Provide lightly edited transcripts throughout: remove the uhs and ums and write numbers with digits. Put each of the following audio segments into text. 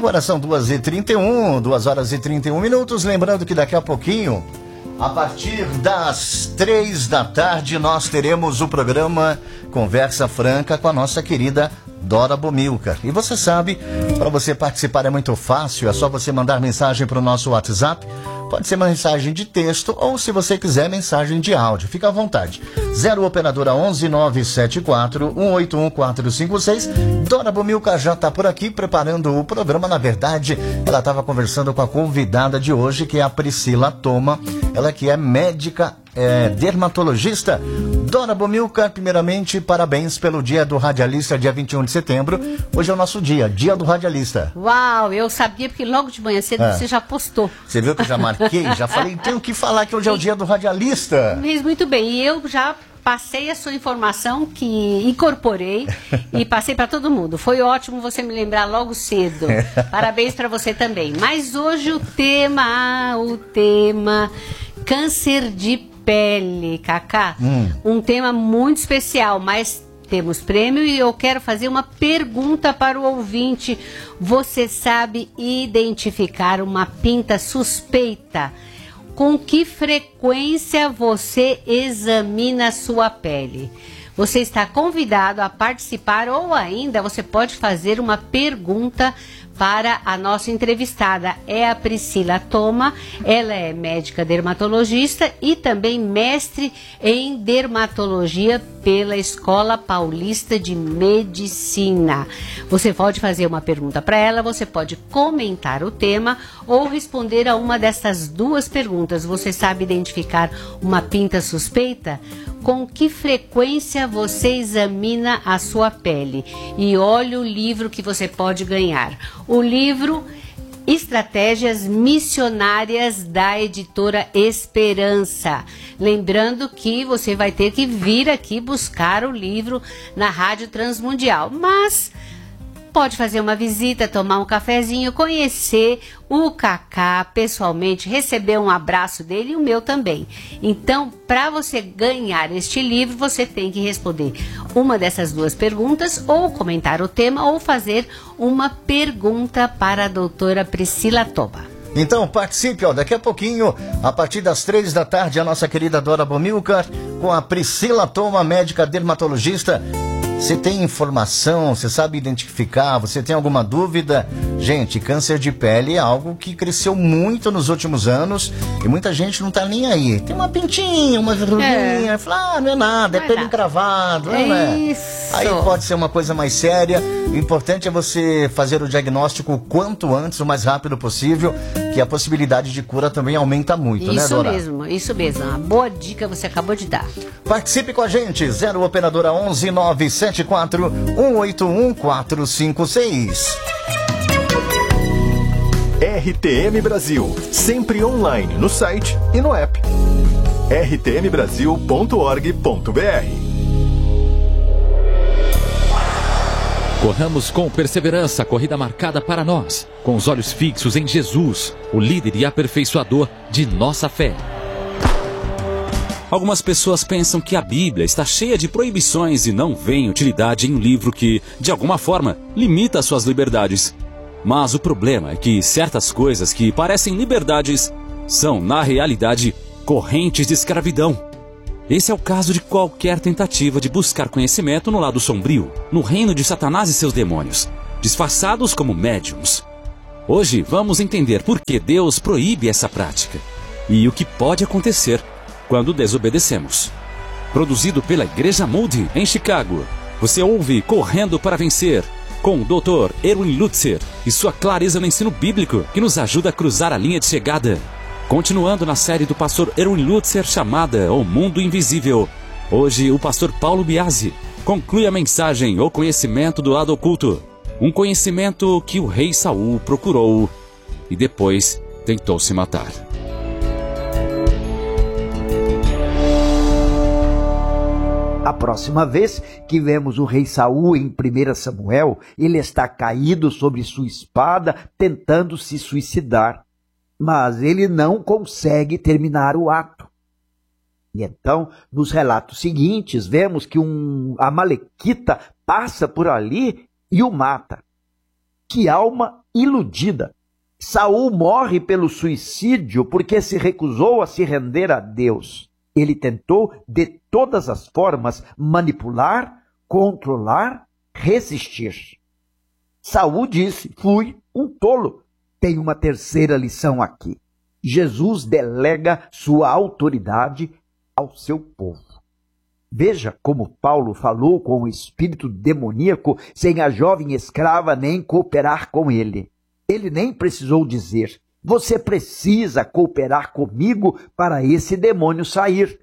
Agora são 2h31, 2h31. Lembrando que daqui a pouquinho, a partir das 3 da tarde, nós teremos o programa Conversa Franca com a nossa querida Dora Bomilcar. E você sabe, para você participar é muito fácil, é só você mandar mensagem para o nosso WhatsApp. Pode ser uma mensagem de texto ou, se você quiser, mensagem de áudio. Fica à vontade. 0 operadora 11 974 181 456. Dora Bomilcar já está por aqui preparando o programa. Na verdade, ela estava conversando com a convidada de hoje, que é a Priscila Toma. Ela que é médica, dermatologista. Dora Bomilcar, primeiramente, parabéns pelo Dia do Radialista, dia 21 de setembro. Hoje é o nosso dia do Radialista. Uau, eu sabia porque logo de manhã cedo você já postou. Você viu que eu já marquei? Já falei, tenho que falar que hoje é o Dia do Radialista. Fez muito bem, e eu já passei a sua informação, que incorporei e passei para todo mundo. Foi ótimo você me lembrar logo cedo. Parabéns para você também. Mas hoje o tema, câncer de pele, Cacá. Um tema muito especial, mas temos prêmio e eu quero fazer uma pergunta para o ouvinte. Você sabe identificar uma pinta suspeita? Com que frequência você examina a sua pele? Você está convidado a participar ou ainda você pode fazer uma pergunta para a nossa entrevistada. É a Priscila Toma, ela é médica dermatologista e também mestre em dermatologia pela Escola Paulista de Medicina. Você pode fazer uma pergunta para ela, você pode comentar o tema ou responder a uma dessas duas perguntas. Você sabe identificar uma pinta suspeita? Com que frequência você examina a sua pele? E olha o livro que você pode ganhar. O livro Estratégias Missionárias, da editora Esperança. Lembrando que você vai ter que vir aqui buscar o livro na Rádio Transmundial. Mas pode fazer uma visita, tomar um cafezinho, conhecer o Cacá pessoalmente, receber um abraço dele e o meu também. Então, para você ganhar este livro, você tem que responder uma dessas duas perguntas, ou comentar o tema, ou fazer uma pergunta para a doutora Priscila Toma. Então participe, daqui a pouquinho, a partir das 3 da tarde, a nossa querida Dora Bomilcar com a Priscila Toma, médica dermatologista. Você tem informação, você sabe identificar, você tem alguma dúvida? Gente, câncer de pele é algo que cresceu muito nos últimos anos e muita gente não tá nem aí. Tem uma pintinha, uma verruguinha, fala, não é nada, é pelo encravado, não é? Isso. Aí pode ser uma coisa mais séria. O importante é você fazer o diagnóstico o quanto antes, o mais rápido possível, que a possibilidade de cura também aumenta muito, né, Dora? Isso mesmo. Uma boa dica você acabou de dar. Participe com a gente, 0 operadora 11 974 181 456. RTM Brasil, sempre online no site e no app. rtmbrasil.org.br. Corramos com perseverança a corrida marcada para nós, com os olhos fixos em Jesus, o líder e aperfeiçoador de nossa fé. Algumas pessoas pensam que a Bíblia está cheia de proibições e não vê utilidade em um livro que, de alguma forma, limita suas liberdades. Mas o problema é que certas coisas que parecem liberdades são, na realidade, correntes de escravidão. Esse é o caso de qualquer tentativa de buscar conhecimento no lado sombrio, no reino de Satanás e seus demônios, disfarçados como médiums. Hoje vamos entender por que Deus proíbe essa prática e o que pode acontecer quando desobedecemos. Produzido pela Igreja Moody, em Chicago, você ouve Correndo para Vencer, com o Dr. Erwin Lutzer e sua clareza no ensino bíblico que nos ajuda a cruzar a linha de chegada. Continuando na série do pastor Erwin Lutzer chamada O Mundo Invisível, hoje o pastor Paulo Biasi conclui a mensagem O Conhecimento do Lado Oculto, um conhecimento que o rei Saul procurou e depois tentou se matar. A próxima vez que vemos o rei Saul em 1 Samuel, ele está caído sobre sua espada, tentando se suicidar. Mas ele não consegue terminar o ato. E então, nos relatos seguintes, vemos que um amalequita passa por ali e o mata. Que alma iludida! Saul morre pelo suicídio porque se recusou a se render a Deus. Ele tentou, de todas as formas, manipular, controlar, resistir. Saul disse: fui um tolo. Tem uma terceira lição aqui. Jesus delega sua autoridade ao seu povo. Veja como Paulo falou com o espírito demoníaco sem a jovem escrava nem cooperar com ele. Ele nem precisou dizer: você precisa cooperar comigo para esse demônio sair.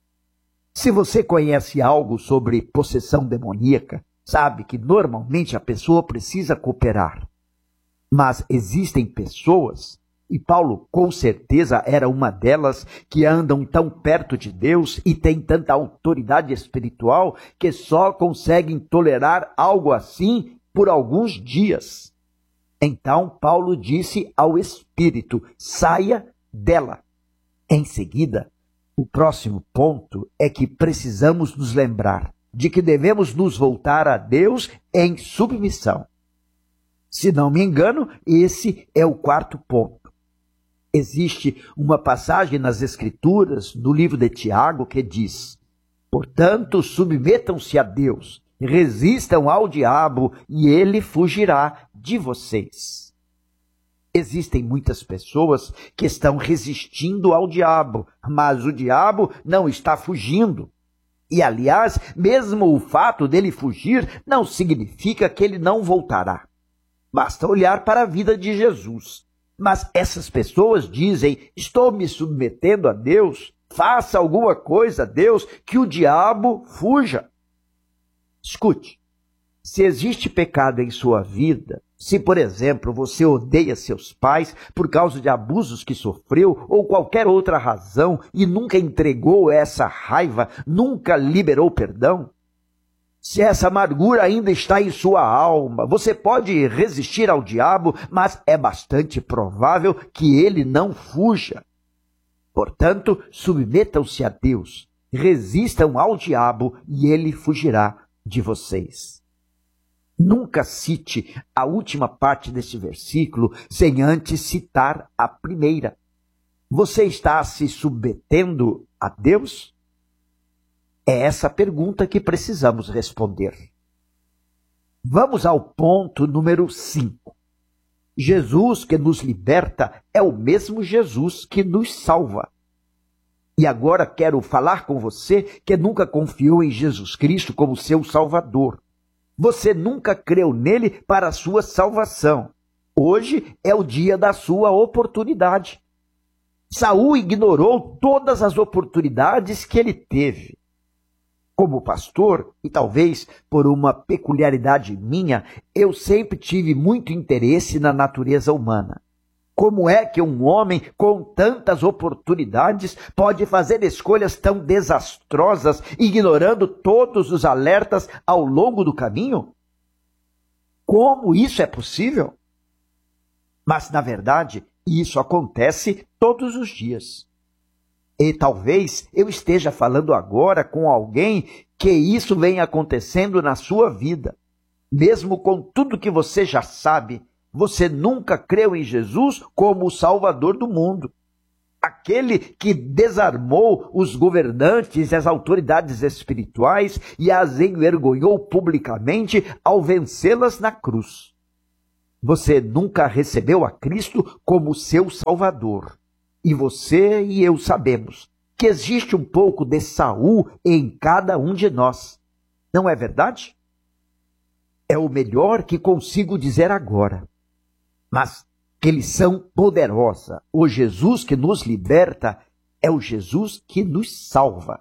Se você conhece algo sobre possessão demoníaca, sabe que normalmente a pessoa precisa cooperar. Mas existem pessoas, e Paulo com certeza era uma delas, que andam tão perto de Deus e têm tanta autoridade espiritual que só conseguem tolerar algo assim por alguns dias. Então Paulo disse ao espírito: saia dela. Em seguida, o próximo ponto é que precisamos nos lembrar de que devemos nos voltar a Deus em submissão. Se não me engano, esse é o quarto ponto. Existe uma passagem nas Escrituras, no livro de Tiago, que diz: portanto, submetam-se a Deus, resistam ao diabo e ele fugirá de vocês. Existem muitas pessoas que estão resistindo ao diabo, mas o diabo não está fugindo. E, aliás, mesmo o fato dele fugir não significa que ele não voltará. Basta olhar para a vida de Jesus. Mas essas pessoas dizem: estou me submetendo a Deus, faça alguma coisa, Deus, que o diabo fuja. Escute, se existe pecado em sua vida, se, por exemplo, você odeia seus pais por causa de abusos que sofreu ou qualquer outra razão e nunca entregou essa raiva, nunca liberou perdão, se essa amargura ainda está em sua alma, você pode resistir ao diabo, mas é bastante provável que ele não fuja. Portanto, submetam-se a Deus, resistam ao diabo e ele fugirá de vocês. Nunca cite a última parte desse versículo sem antes citar a primeira. Você está se submetendo a Deus? É essa pergunta que precisamos responder. Vamos ao ponto número 5. Jesus que nos liberta é o mesmo Jesus que nos salva. E agora quero falar com você que nunca confiou em Jesus Cristo como seu Salvador. Você nunca creu nele para a sua salvação. Hoje é o dia da sua oportunidade. Saul ignorou todas as oportunidades que ele teve. Como pastor, e talvez por uma peculiaridade minha, eu sempre tive muito interesse na natureza humana. Como é que um homem com tantas oportunidades pode fazer escolhas tão desastrosas, ignorando todos os alertas ao longo do caminho? Como isso é possível? Mas, na verdade, isso acontece todos os dias. E talvez eu esteja falando agora com alguém que isso vem acontecendo na sua vida. Mesmo com tudo que você já sabe, você nunca creu em Jesus como o Salvador do mundo. Aquele que desarmou os governantes e as autoridades espirituais e as envergonhou publicamente ao vencê-las na cruz. Você nunca recebeu a Cristo como seu Salvador. E você e eu sabemos que existe um pouco de Saul em cada um de nós. Não é verdade? É o melhor que consigo dizer agora. Mas que lição poderosa! O Jesus que nos liberta é o Jesus que nos salva.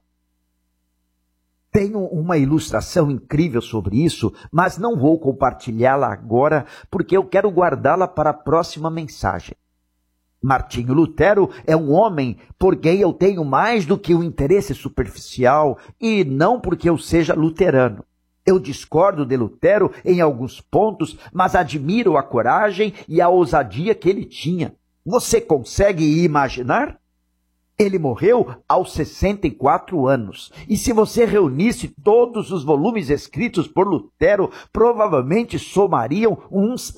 Tenho uma ilustração incrível sobre isso, mas não vou compartilhá-la agora porque eu quero guardá-la para a próxima mensagem. Martinho Lutero é um homem por quem eu tenho mais do que um interesse superficial e não porque eu seja luterano. Eu discordo de Lutero em alguns pontos, mas admiro a coragem e a ousadia que ele tinha. Você consegue imaginar? Ele morreu aos 64 anos. E se você reunisse todos os volumes escritos por Lutero, provavelmente somariam uns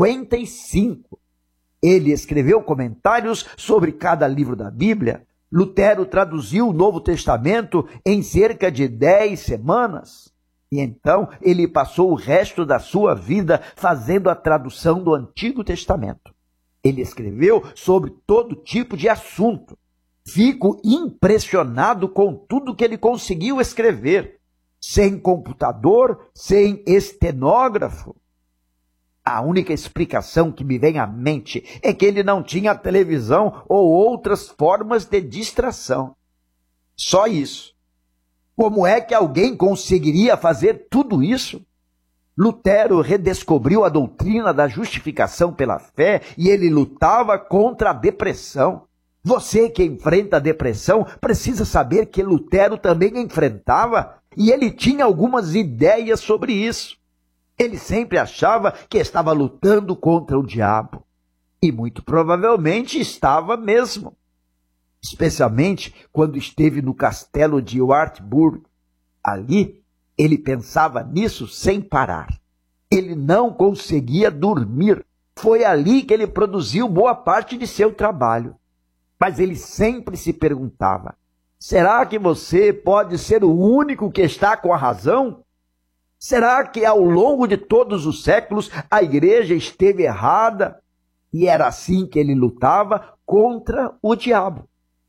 55. Ele escreveu comentários sobre cada livro da Bíblia. Lutero traduziu o Novo Testamento em cerca de 10 semanas. E então ele passou o resto da sua vida fazendo a tradução do Antigo Testamento. Ele escreveu sobre todo tipo de assunto. Fico impressionado com tudo que ele conseguiu escrever, sem computador, sem estenógrafo. A única explicação que me vem à mente é que ele não tinha televisão ou outras formas de distração. Só isso. Como é que alguém conseguiria fazer tudo isso? Lutero redescobriu a doutrina da justificação pela fé e ele lutava contra a depressão. Você que enfrenta a depressão precisa saber que Lutero também enfrentava e ele tinha algumas ideias sobre isso. Ele sempre achava que estava lutando contra o diabo. E muito provavelmente estava mesmo. Especialmente quando esteve no castelo de Wartburg. Ali, ele pensava nisso sem parar. Ele não conseguia dormir. Foi ali que ele produziu boa parte de seu trabalho. Mas ele sempre se perguntava, será que você pode ser o único que está com a razão? Será que ao longo de todos os séculos a igreja esteve errada? E era assim que ele lutava contra o diabo.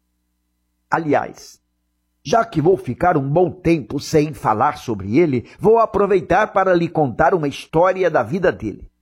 Aliás, já que vou ficar um bom tempo sem falar sobre ele, vou aproveitar para lhe contar uma história da vida dele.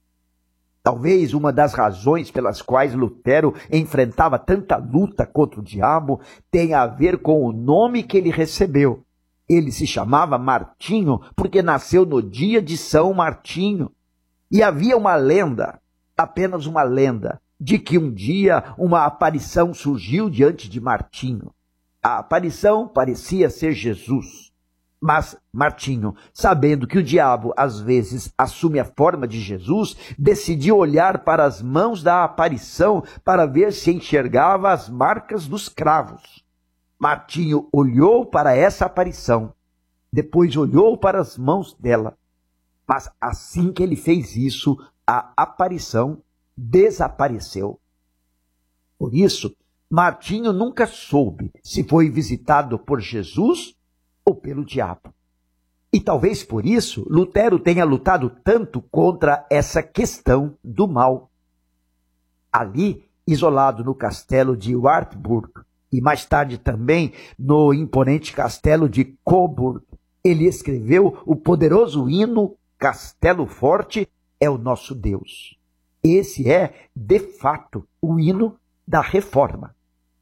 Talvez uma das razões pelas quais Lutero enfrentava tanta luta contra o diabo tenha a ver com o nome que ele recebeu. Ele se chamava Martinho porque nasceu no dia de São Martinho. E havia uma lenda, apenas uma lenda, de que um dia uma aparição surgiu diante de Martinho. A aparição parecia ser Jesus. Mas Martinho, sabendo que o diabo às vezes assume a forma de Jesus, decidiu olhar para as mãos da aparição para ver se enxergava as marcas dos cravos. Martinho olhou para essa aparição, depois olhou para as mãos dela. Mas assim que ele fez isso, a aparição desapareceu. Por isso, Martinho nunca soube se foi visitado por Jesus ou pelo diabo. E talvez por isso Lutero tenha lutado tanto contra essa questão do mal. Ali, isolado no castelo de Wartburg, e mais tarde também no imponente castelo de Coburg, ele escreveu o poderoso hino Castelo Forte é o nosso Deus. Esse é, de fato, o hino da Reforma.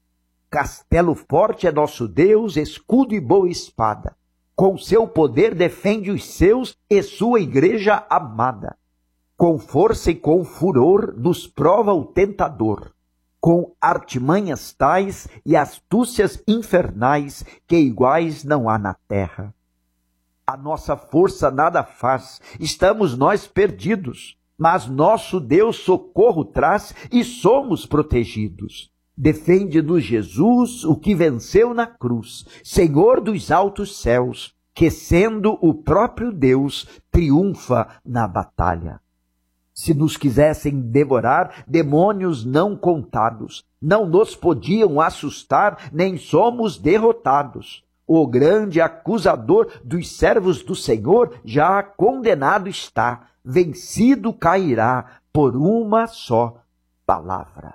Castelo forte é nosso Deus, escudo e boa espada. Com seu poder defende os seus e sua igreja amada. Com força e com furor nos prova o tentador. Com artimanhas tais e astúcias infernais que iguais não há na terra. A nossa força nada faz, estamos nós perdidos. Mas nosso Deus socorro traz e somos protegidos. Defende-nos Jesus, o que venceu na cruz, Senhor dos altos céus, que sendo o próprio Deus, triunfa na batalha. Se nos quisessem devorar, demônios não contados, não nos podiam assustar, nem somos derrotados. O grande acusador dos servos do Senhor já condenado está, vencido cairá por uma só palavra.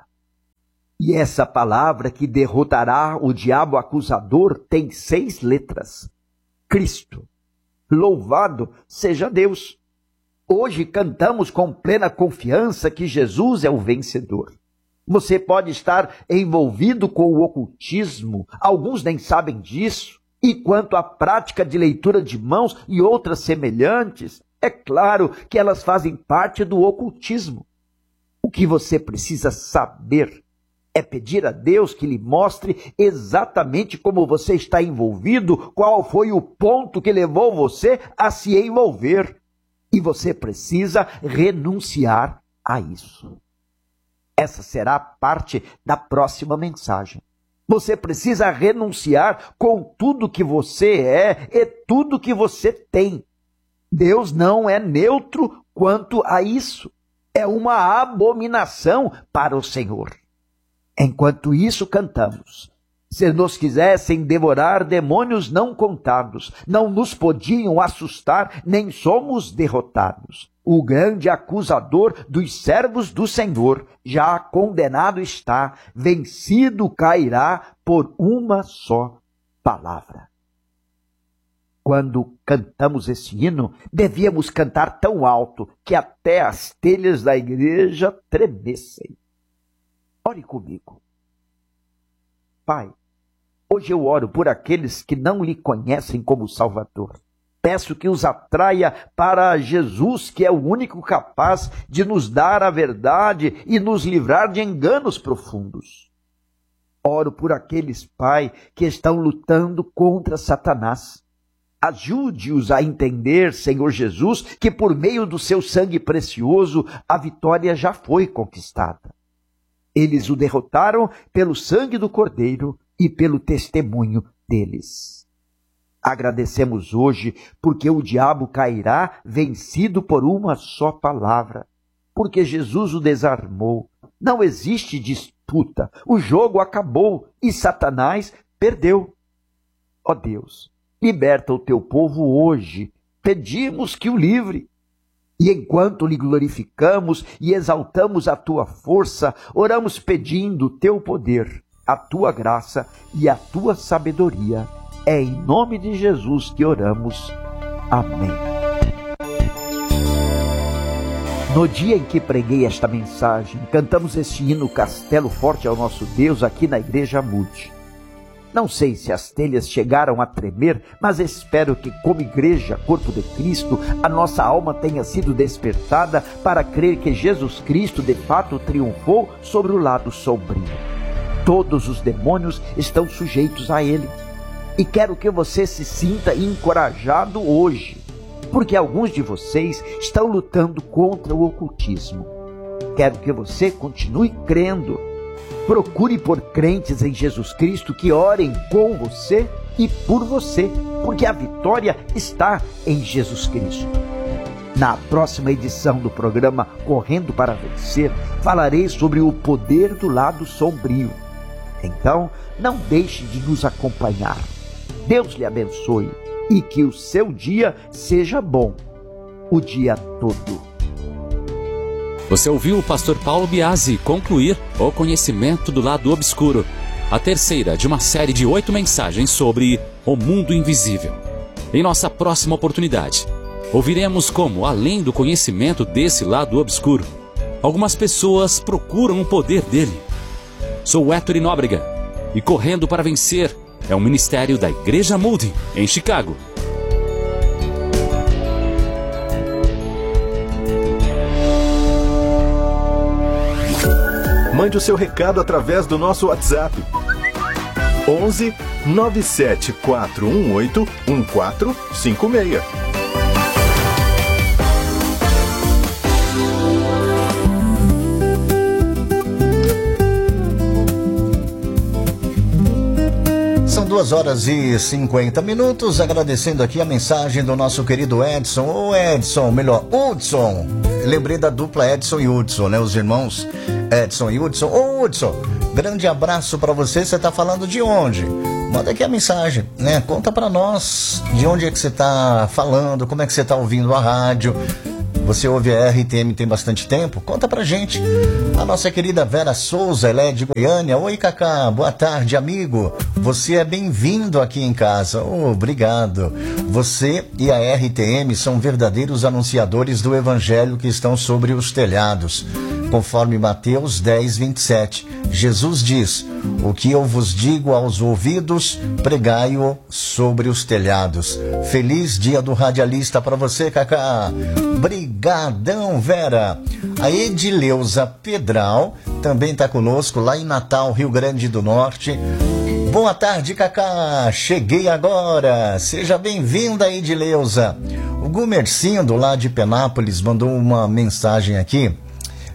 E essa palavra que derrotará o diabo acusador tem 6 letras. Cristo. Louvado seja Deus. Hoje cantamos com plena confiança que Jesus é o vencedor. Você pode estar envolvido com o ocultismo, alguns nem sabem disso. E quanto à prática de leitura de mãos e outras semelhantes, é claro que elas fazem parte do ocultismo. O que você precisa saber é pedir a Deus que lhe mostre exatamente como você está envolvido, qual foi o ponto que levou você a se envolver. E você precisa renunciar a isso. Essa será parte da próxima mensagem. Você precisa renunciar com tudo que você é e tudo que você tem. Deus não é neutro quanto a isso. É uma abominação para o Senhor. Enquanto isso, cantamos. Se nos quisessem devorar demônios não contados, não nos podiam assustar, nem somos derrotados. O grande acusador dos servos do Senhor já condenado está, vencido cairá por uma só palavra. Quando cantamos esse hino, devíamos cantar tão alto que até as telhas da igreja tremessem. Ore comigo. Pai, hoje eu oro por aqueles que não lhe conhecem como Salvador. Peço que os atraia para Jesus, que é o único capaz de nos dar a verdade e nos livrar de enganos profundos. Oro por aqueles, Pai, que estão lutando contra Satanás. Ajude-os a entender, Senhor Jesus, que por meio do seu sangue precioso a vitória já foi conquistada. Eles o derrotaram pelo sangue do Cordeiro e pelo testemunho deles. Agradecemos hoje porque o diabo cairá vencido por uma só palavra, porque Jesus o desarmou. Não existe disputa, o jogo acabou e Satanás perdeu. Ó Deus, liberta o teu povo hoje, pedimos que o livre. E enquanto lhe glorificamos e exaltamos a tua força, oramos pedindo o teu poder, a tua graça e a tua sabedoria. É em nome de Jesus que oramos. Amém. No dia em que preguei esta mensagem, cantamos este hino Castelo Forte ao Nosso Deus aqui na Igreja Mude. Não sei se as telhas chegaram a tremer, mas espero que, como igreja, corpo de Cristo, a nossa alma tenha sido despertada para crer que Jesus Cristo de fato triunfou sobre o lado sombrio. Todos os demônios estão sujeitos a ele. E quero que você se sinta encorajado hoje, porque alguns de vocês estão lutando contra o ocultismo. Quero que você continue crendo. Procure por crentes em Jesus Cristo que orem com você e por você, porque a vitória está em Jesus Cristo. Na próxima edição do programa Correndo para Vencer, falarei sobre o poder do lado sombrio. Então, não deixe de nos acompanhar. Deus lhe abençoe e que o seu dia seja bom, o dia todo. Você ouviu o pastor Paulo Biasi concluir o conhecimento do lado obscuro, a terceira de uma série de 8 mensagens sobre o mundo invisível. Em nossa próxima oportunidade, ouviremos como, além do conhecimento desse lado obscuro, algumas pessoas procuram o poder dele. Sou Héctor Nóbrega e Correndo para Vencer é um ministério da Igreja Moody, em Chicago. Mande o seu recado através do nosso WhatsApp. 11 97418 1456. São 2h50, agradecendo aqui a mensagem do nosso querido Edson. Ô Edson, melhor, Hudson. Lembrei da dupla Edson e Hudson, né? Os irmãos Edson e Hudson. Ô Hudson, grande abraço pra você. Você tá falando de onde? Manda aqui a mensagem, né? Conta pra nós de onde é que você tá falando, como é que você tá ouvindo a rádio. Você ouve a RTM tem bastante tempo? Conta pra gente. A nossa querida Vera Souza, ela é de Goiânia. Oi, Cacá, boa tarde, amigo. Você é bem-vindo aqui em casa. Oh, obrigado. Você e a RTM são verdadeiros anunciadores do evangelho que estão sobre os telhados. Conforme Mateus 10, 27. Jesus diz: o que eu vos digo aos ouvidos, pregai-o sobre os telhados. Feliz dia do radialista para você, Cacá. Brigadão, Vera. A Edileuza Pedral também está conosco lá em Natal, Rio Grande do Norte. Boa tarde, Cacá. Cheguei agora. Seja bem-vinda, Edileuza. O Gumercindo, lá de Penápolis, mandou uma mensagem aqui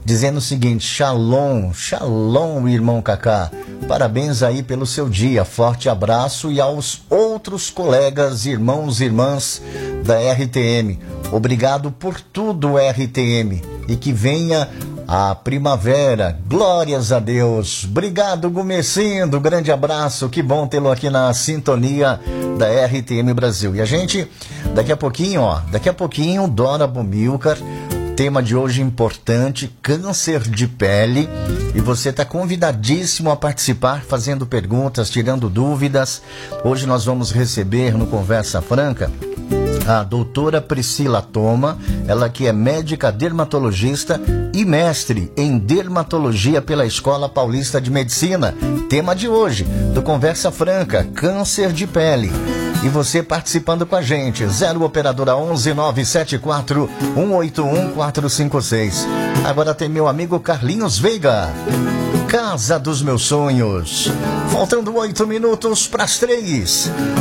dizendo o seguinte: Shalom, shalom, irmão Cacá. Parabéns aí pelo seu dia. Forte abraço e aos outros colegas, irmãos e irmãs da RTM. Obrigado por tudo, RTM. E que venha a primavera. Glórias a Deus. Obrigado, Gumecindo. Grande abraço. Que bom tê-lo aqui na sintonia da RTM Brasil. E a gente, daqui a pouquinho, Dora Bumilcar. Tema de hoje importante, câncer de pele, e você está convidadíssimo a participar, fazendo perguntas, tirando dúvidas. Hoje nós vamos receber no Conversa Franca a doutora Priscila Thoma, ela que é médica dermatologista e mestre em dermatologia pela Escola Paulista de Medicina. Tema de hoje do Conversa Franca, câncer de pele. E você participando com a gente, 0 operadora 11 974 181 456. Agora tem meu amigo Carlinhos Veiga, Casa dos Meus Sonhos. Faltando 8 minutos para as 3.